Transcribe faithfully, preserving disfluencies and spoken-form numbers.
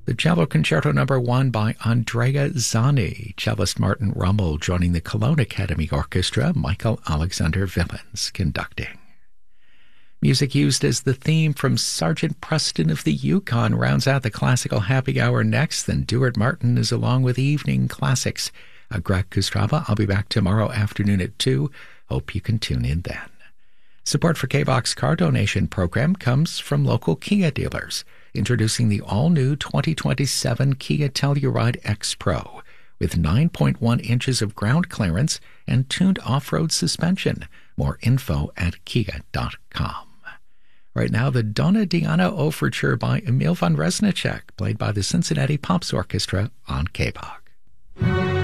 The Cello Concerto Number One by Andrea Zani, cellist Martin Rummel joining the Cologne Academy Orchestra, Michael Alexander Villains conducting. Music used as the theme from Sergeant Preston of the Yukon rounds out the classical happy hour next. Then Duart Martin is along with Evening Classics. I'm Greg Kostrava. I'll be back tomorrow afternoon at two. Hope you can tune in then. Support for K-Box Car Donation Program comes from local Kia dealers, introducing the all-new twenty twenty-seven Kia Telluride X Pro with nine point one inches of ground clearance and tuned off-road suspension. More info at kia dot com. Right now, the Donna Diana Overture by Emil von Resnicek, played by the Cincinnati Pops Orchestra on K-Box.